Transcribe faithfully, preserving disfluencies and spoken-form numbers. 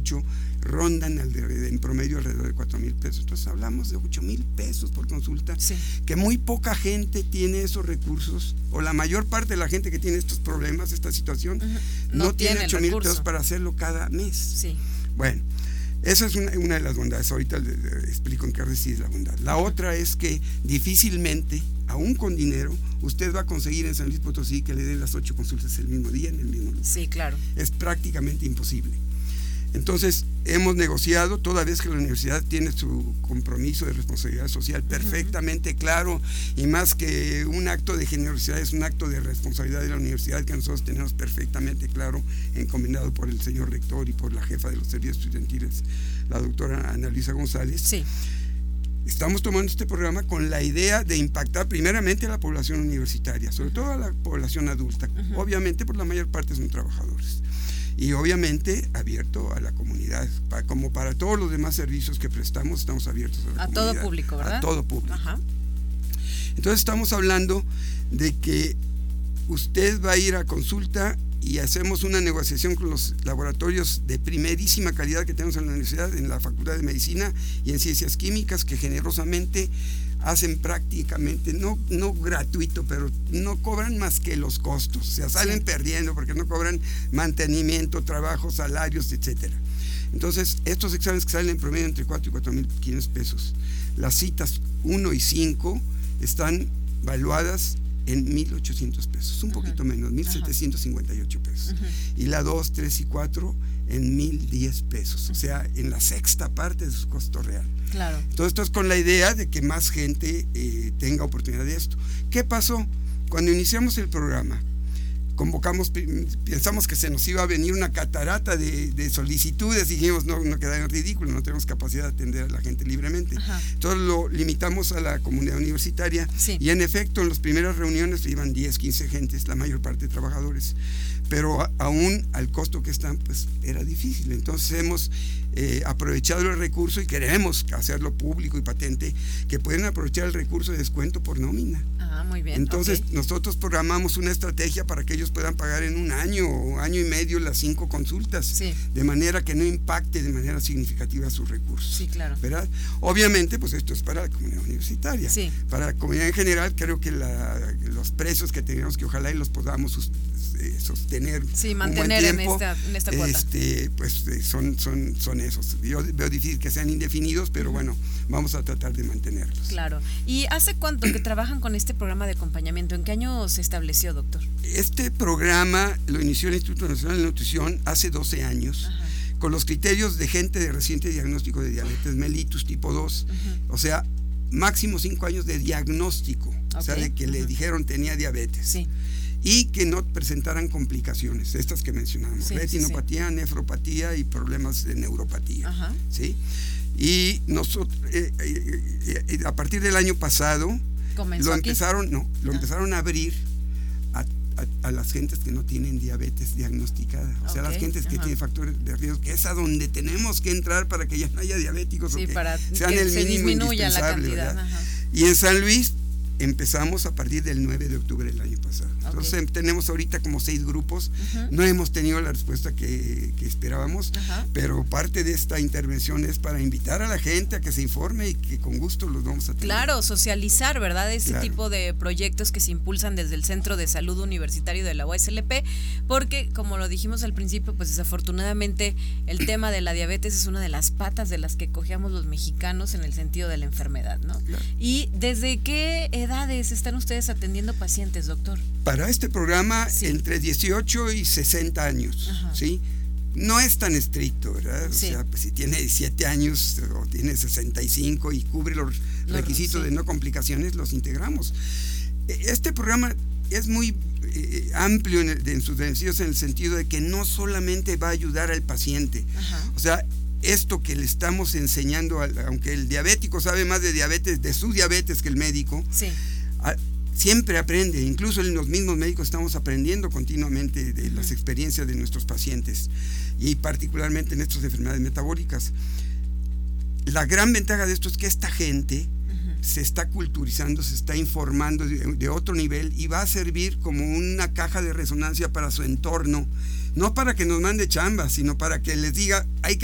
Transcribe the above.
dieciocho rondan alrededor, en promedio alrededor de cuatro mil pesos. Entonces hablamos de ocho mil pesos por consulta, sí. que muy poca gente tiene esos recursos, o la mayor parte de la gente que tiene estos problemas, esta situación, uh-huh. no, no tiene ocho mil pesos para hacerlo cada mes. Sí. Bueno, esa es una, una de las bondades. Ahorita le, le explico en qué reside la bondad. La uh-huh. otra es que difícilmente, aún con dinero, usted va a conseguir en San Luis Potosí que le den las ocho consultas el mismo día en el mismo lugar. Sí, claro. Es prácticamente imposible. Entonces, hemos negociado, toda vez que la universidad tiene su compromiso de responsabilidad social perfectamente uh-huh. claro, y más que un acto de generosidad, es un acto de responsabilidad de la universidad que nosotros tenemos perfectamente claro, encomendado por el señor rector y por la jefa de los servicios estudiantiles, la doctora Ana Luisa González. Sí. Estamos tomando este programa con la idea de impactar primeramente a la población universitaria, sobre todo a la población adulta. Uh-huh. Obviamente, por la mayor parte son trabajadores. Y obviamente abierto a la comunidad, para, como para todos los demás servicios que prestamos, estamos abiertos a la a comunidad. A todo público, ¿verdad? A todo público. Ajá. Entonces estamos hablando de que usted va a ir a consulta y hacemos una negociación con los laboratorios de primerísima calidad que tenemos en la universidad, en la Facultad de Medicina y en Ciencias Químicas, que generosamente hacen prácticamente, no, no gratuito, pero no cobran más que los costos, o sea, salen sí. perdiendo porque no cobran mantenimiento, trabajo, salarios, etcétera. Entonces, estos exámenes que salen en promedio entre cuatro y cuatro mil quinientos pesos, las citas uno y cinco están valuadas en mil ochocientos pesos, un uh-huh. poquito menos, mil setecientos cincuenta y ocho pesos. Uh-huh. Y la dos, tres y cuatro en mil diez pesos, uh-huh. o sea, en la sexta parte de su costo real. Claro. Entonces, esto es con la idea de que más gente eh, tenga oportunidad de esto. ¿Qué pasó? Cuando iniciamos el programa, convocamos, pensamos que se nos iba a venir una catarata de, de solicitudes, dijimos, no, no queda en ridículo, no tenemos capacidad de atender a la gente libremente. Ajá. Entonces lo limitamos a la comunidad universitaria, sí. y en efecto en las primeras reuniones iban diez, quince gentes, la mayor parte de trabajadores, pero a, aún al costo que están, pues era difícil. Entonces hemos eh, aprovechado el recurso y queremos hacerlo público y patente, que pueden aprovechar el recurso de descuento por nómina. Ah, muy bien. Entonces okay. nosotros programamos una estrategia para que ellos puedan pagar en un año o año y medio las cinco consultas, sí. de manera que no impacte de manera significativa sus recursos. Sí, claro. ¿Verdad? Obviamente, pues esto es para la comunidad universitaria. Sí. Para la comunidad en general, creo que la, los precios que tenemos, que ojalá y los podamos eh, sostener sí, mantener un buen tiempo, en esta, en esta cuota. Este, pues eh, son, son, son esos. Yo veo difícil que sean indefinidos, pero uh-huh. bueno, vamos a tratar de mantenerlos. Claro. ¿Y hace cuánto que trabajan con este programa de acompañamiento? ¿En qué año se estableció, doctor? Este programa lo inició el Instituto Nacional de Nutrición hace doce años, ajá. con los criterios de gente de reciente diagnóstico de diabetes mellitus tipo dos, uh-huh. o sea, máximo cinco años de diagnóstico, okay. o sea, de que uh-huh. le dijeron tenía diabetes. Sí. Y que no presentaran complicaciones, estas que mencionamos, sí, retinopatía, sí, sí. nefropatía y problemas de neuropatía. Ajá. ¿Sí? Y nosotros, eh, eh, eh, a partir del año pasado, lo empezaron, no, lo ah. empezaron a abrir a, a, a las gentes que no tienen diabetes diagnosticada, o okay. sea, las gentes que Ajá. tienen factores de riesgo, que es a donde tenemos que entrar para que ya no haya diabéticos, sí, o que para sean que el se mínimo disminuya la cantidad. Y en San Luis empezamos a partir del nueve de octubre del año pasado. Okay. Entonces tenemos ahorita como seis grupos. Uh-huh. No hemos tenido la respuesta que, que esperábamos, uh-huh. pero parte de esta intervención es para invitar a la gente a que se informe y que con gusto los vamos a tener. Claro, socializar, ¿verdad? Este claro. tipo de proyectos que se impulsan desde el Centro de Salud Universitario de la U A S L P, porque como lo dijimos al principio, pues desafortunadamente el tema de la diabetes es una de las patas de las que cojeamos los mexicanos en el sentido de la enfermedad, ¿no? Claro. ¿Y desde qué edades están ustedes atendiendo pacientes, doctor? Para este programa, sí. entre dieciocho y sesenta años, ajá. ¿sí? No es tan estricto, ¿verdad? Sí. O sea, pues si tiene diecisiete años o tiene sesenta y cinco y cubre los requisitos sí. de no complicaciones, los integramos. Este programa es muy eh, amplio en, el, en sus beneficios, en el sentido de que no solamente va a ayudar al paciente, ajá. o sea, esto que le estamos enseñando, aunque el diabético sabe más de diabetes, de su diabetes que el médico, sí. a, siempre aprende, incluso en los mismos médicos estamos aprendiendo continuamente de uh-huh. las experiencias de nuestros pacientes y particularmente en estas enfermedades metabólicas. La gran ventaja de esto es que esta gente uh-huh. se está culturizando, se está informando de, de otro nivel y va a servir como una caja de resonancia para su entorno, no para que nos mande chamba, sino para que les diga hay que